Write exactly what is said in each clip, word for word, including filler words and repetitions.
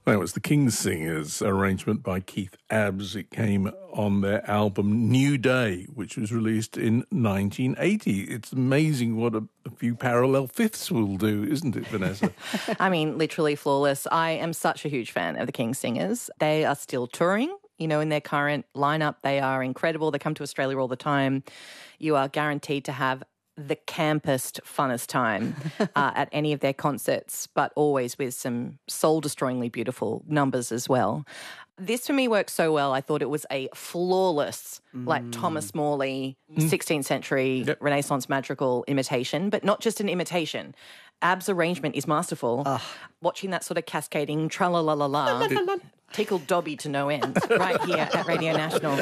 That was the King Singers arrangement by Keith Abbs. It came on their album New Day, which was released in nineteen eighty. It's amazing what a, a few parallel fifths will do, isn't it, Vanessa? I mean, literally flawless. I am such a huge fan of the King Singers. They are still touring. You know, in their current lineup, they are incredible. They come to Australia all the time. You are guaranteed to have the campest, funnest time uh, at any of their concerts, but always with some soul-destroyingly beautiful numbers as well. This, for me, works so well. I thought it was a flawless, mm. like Thomas Morley, mm. sixteenth century yep. Renaissance madrigal imitation, but not just an imitation. Abbs' arrangement is masterful. Ugh. Watching that sort of cascading tra-la-la-la-la tickled Dobby to no end right here at Radio National.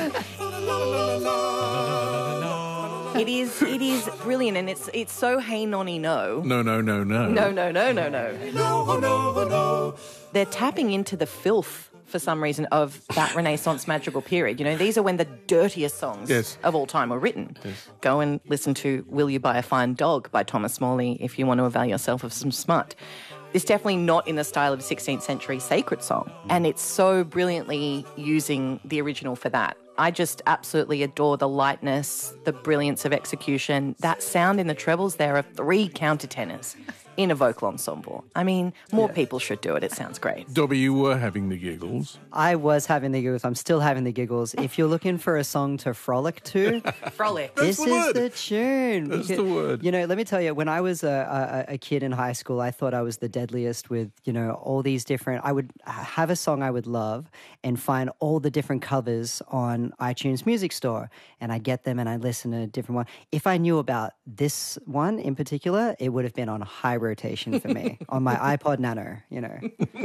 It is it is brilliant, and it's it's so hey nonny no. No, no, no, no. No, no, no, no, no. No, no, no. They're tapping into the filth, for some reason, of that Renaissance madrigal period. You know, these are when the dirtiest songs yes. of all time were written. Yes. Go and listen to Will You Buy a Fine Dog by Thomas Morley if you want to avail yourself of some smut. It's definitely not in the style of a sixteenth century sacred song, and it's so brilliantly using the original for that. I just absolutely adore the lightness, the brilliance of execution. That sound in the trebles there of three countertenors in a vocal ensemble. I mean, more yeah. people should do it. It sounds great. Dobby, you were having the giggles. I was having the giggles. I'm still having the giggles. If you're looking for a song to frolic to, frolic. This That's the is word. the tune. That's because, the word. You know, let me tell you, when I was a, a, a kid in high school, I thought I was the deadliest with, you know, all these different... I would have a song I would love and find all the different covers on iTunes Music Store, and I'd get them and I'd listen to a different one. If I knew about this one in particular, it would have been on high rotation for me on my iPod Nano, you know.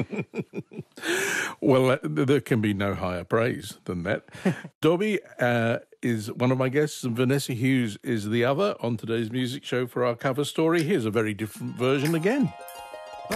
Well, uh, there can be no higher praise than that. Dobby uh, is one of my guests, and Vanessa Hughes is the other on today's music show for our cover story. Here's a very different version again.